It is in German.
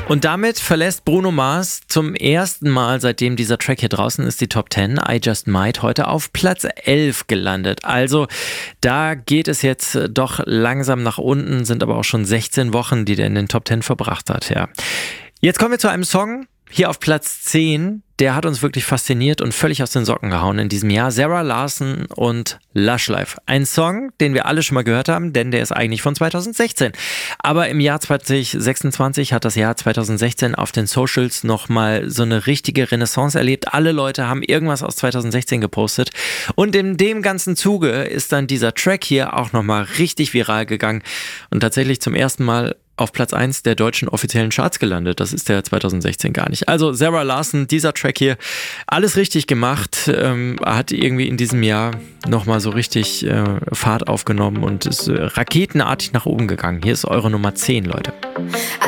Und damit verlässt Bruno Mars zum ersten Mal, seitdem dieser Track hier draußen ist, die Top 10. I Just Might heute auf Platz 11 gelandet. Also da geht es jetzt doch langsam nach unten, sind aber auch schon 16 Wochen, die der in den Top 10 verbracht hat. Ja. Jetzt kommen wir zu einem Song hier auf Platz 10. Der hat uns wirklich fasziniert und völlig aus den Socken gehauen in diesem Jahr. Zara Larsson und Lush Life. Ein Song, den wir alle schon mal gehört haben, denn der ist eigentlich von 2016. Aber im Jahr 2026 hat das Jahr 2016 auf den Socials nochmal so eine richtige Renaissance erlebt. Alle Leute haben irgendwas aus 2016 gepostet. Und in dem ganzen Zuge ist dann dieser Track hier auch nochmal richtig viral gegangen und tatsächlich zum ersten Mal auf Platz 1 der deutschen offiziellen Charts gelandet. Das ist der 2016 gar nicht. Also Zara Larsson, dieser Track hier, alles richtig gemacht, hat irgendwie in diesem Jahr nochmal so richtig Fahrt aufgenommen und ist raketenartig nach oben gegangen. Hier ist eure Nummer 10, Leute.